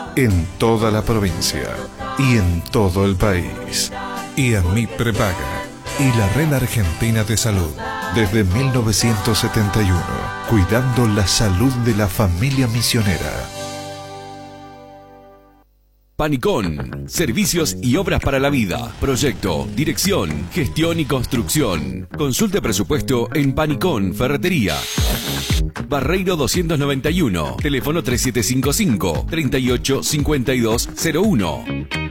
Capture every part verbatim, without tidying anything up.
en toda la provincia y en todo el país. Y a mi prepaga y la Red Argentina de Salud, desde mil novecientos setenta y uno, cuidando la salud de la familia misionera. Panicón, servicios y obras para la vida. Proyecto, dirección, gestión y construcción. Consulte presupuesto en Panicón Ferretería. Barreiro doscientos noventa y uno, teléfono tres siete cinco cinco, tres ocho cinco dos cero uno.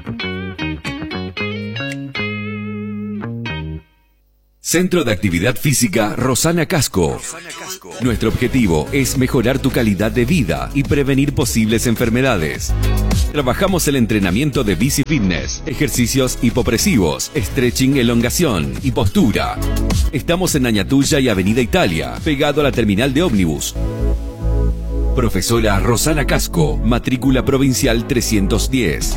Centro de Actividad Física Rosana Casco. Nuestro objetivo es mejorar tu calidad de vida y prevenir posibles enfermedades. Trabajamos el entrenamiento de bici fitness, ejercicios hipopresivos, stretching, elongación y postura. Estamos en Añatuya y Avenida Italia, pegado a la terminal de ómnibus. Profesora Rosana Casco, matrícula provincial trescientos diez.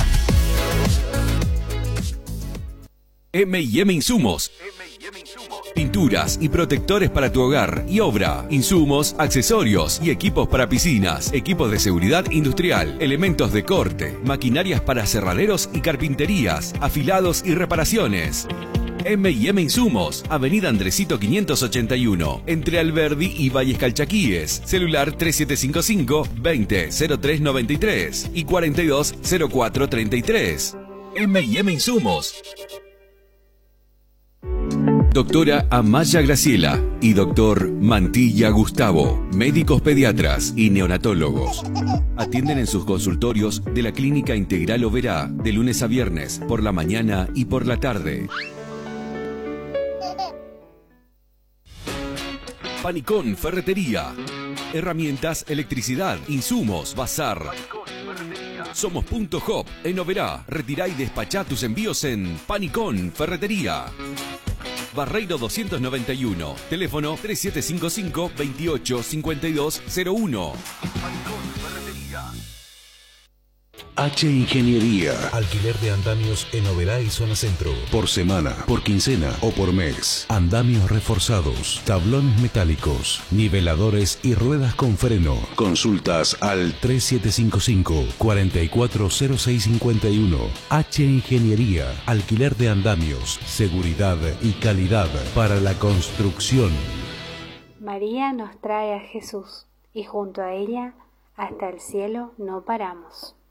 eme y eme Insumos. Pinturas y protectores para tu hogar y obra, insumos, accesorios y equipos para piscinas, equipos de seguridad industrial, elementos de corte, maquinarias para aserraderos y carpinterías, afilados y reparaciones. eme y eme Insumos, Avenida Andresito quinientos ochenta y uno, entre Alberdi y Valles Calchaquíes, celular tres siete cinco cinco, veinte, cero tres noventa y tres y cuarenta y dos, cero cuatro treinta y tres. eme y eme Insumos. Doctora Amaya Graciela y doctor Mantilla Gustavo, médicos pediatras y neonatólogos. Atienden en sus consultorios de la Clínica Integral Oberá de lunes a viernes por la mañana y por la tarde. Panicón Ferretería. Herramientas, electricidad, insumos, bazar. Somos Punto Hop en Oberá. Retirá y despachá tus envíos en Panicón Ferretería. Barreiro doscientos noventa y uno, teléfono tres siete cinco cinco, veintiocho cincuenta y dos cero uno. H Ingeniería. Alquiler de andamios en Oberá y zona centro. Por semana, por quincena o por mes. Andamios reforzados, tablones metálicos, niveladores y ruedas con freno. Consultas al tres siete cinco cinco, cuatro cuatro cero seis cinco uno. H Ingeniería. Alquiler de andamios, seguridad y calidad para la construcción. María nos trae a Jesús y junto a ella hasta el cielo no paramos.